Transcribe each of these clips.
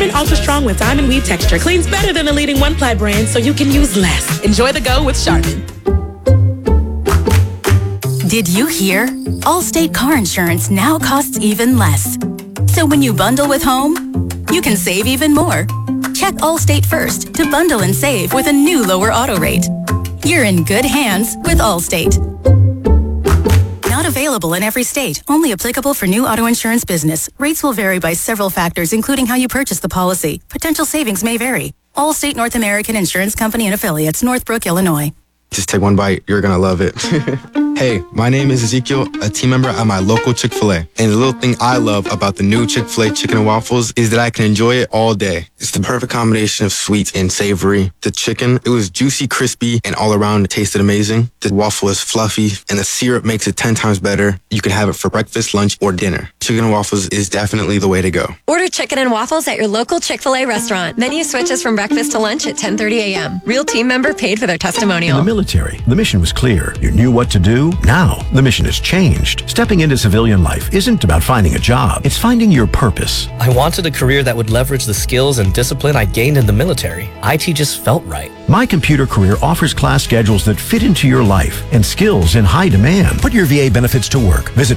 Charmin Ultra Strong with diamond weave texture cleans better than the leading one-ply brand, so you can use less. Enjoy the go with Charmin. Did you hear? Allstate car insurance now costs even less. So when you bundle with home, you can save even more. Check Allstate first to bundle and save with a new lower auto rate. You're in good hands with Allstate. Not available in every state. Only applicable for new auto insurance business. Rates will vary by several factors, including how you purchase the policy. Potential savings may vary. Allstate North American Insurance Company and Affiliates, Northbrook, Illinois. Just take one bite. You're going to love it. Hey, my name is Ezekiel, a team member at my local Chick-fil-A. And the little thing I love about the new Chick-fil-A chicken and waffles is that I can enjoy it all day. It's the perfect combination of sweet and savory. The chicken, it was juicy, crispy, and all around it tasted amazing. The waffle is fluffy, and the syrup makes it 10 times better. You can have it for breakfast, lunch, or dinner. Chicken and waffles is definitely the way to go. Order chicken and waffles at your local Chick-fil-A restaurant. Menu switches from breakfast to lunch at 10:30 a.m. Real team member paid for their testimonial. In the military, the mission was clear. You knew what to do. Now, the mission has changed. Stepping into civilian life isn't about finding a job. It's finding your purpose. I wanted a career that would leverage the skills and discipline I gained in the military. IT just felt right. My Computer Career offers class schedules that fit into your life and skills in high demand. Put your VA benefits to work. Visit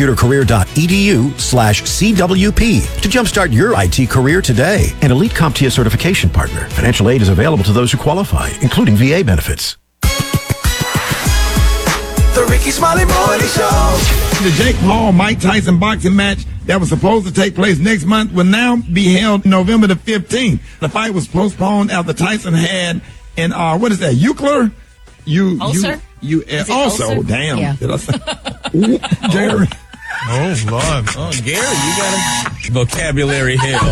mycomputercareer.edu/CWP to jumpstart your IT career today. An elite CompTIA certification partner. Financial aid is available to those who qualify, including VA benefits. The Ricky Smiley Morning Show. The Jake Paul-Mike Tyson boxing match that was supposed to take place next month will now be held November the 15th. The fight was postponed after Tyson had an, what is that, Eucler? Ulcer? Also, ulcer? damn. Yeah. Did I say? Jerry. Oh, Lord. Oh, Gary, you got a vocabulary hell.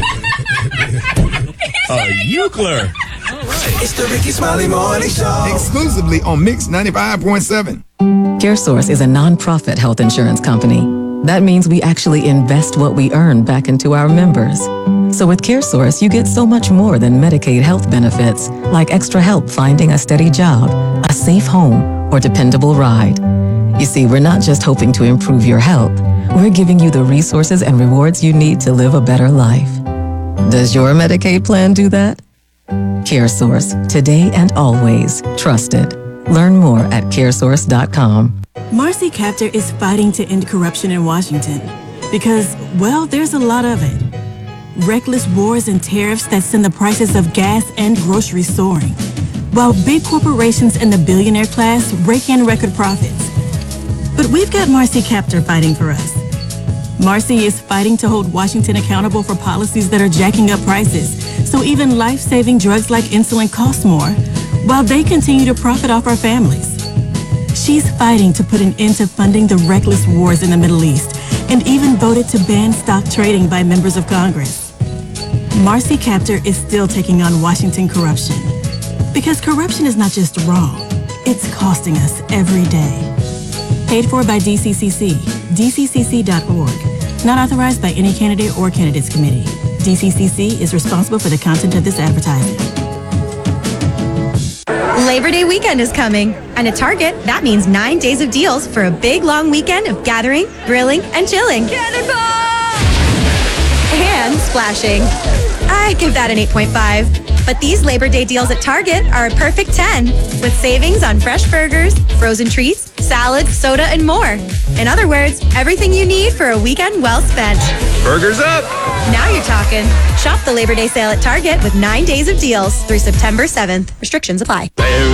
Eucler. All right. It's the Ricky Smiley Morning Show. Exclusively on Mix 95.7. CareSource is a nonprofit health insurance company. That means we actually invest what we earn back into our members. So with CareSource, you get so much more than Medicaid health benefits, like extra help finding a steady job, a safe home, or dependable ride. You see, we're not just hoping to improve your health. We're giving you the resources and rewards you need to live a better life. Does your Medicaid plan do that? CareSource, today and always trusted. Learn more at caresource.com. Marcy Kaptur is fighting to end corruption in Washington because, well, there's a lot of it. Reckless wars and tariffs that send the prices of gas and groceries soaring, while big corporations and the billionaire class rake in record profits. But we've got Marcy Kaptur fighting for us. Marcy is fighting to hold Washington accountable for policies that are jacking up prices, so even life-saving drugs like insulin cost more, while they continue to profit off our families. She's fighting to put an end to funding the reckless wars in the Middle East, and even voted to ban stock trading by members of Congress. Marcy Kaptur is still taking on Washington corruption, because corruption is not just wrong, it's costing us every day. Paid for by DCCC, dccc.org. Not authorized by any candidate or candidates committee. DCCC is responsible for the content of this advertising. Labor Day weekend is coming, and at Target, that means 9 days of deals for a big, long weekend of gathering, grilling, and chilling. Cannonball! And splashing. I'd give that an 8.5. But these Labor Day deals at Target are a perfect 10, with savings on fresh burgers, frozen treats, salad, soda, and more. In other words, everything you need for a weekend well spent. Burgers up! Now you're talking. Shop the Labor Day sale at Target with 9 days of deals through September 7th. Restrictions apply.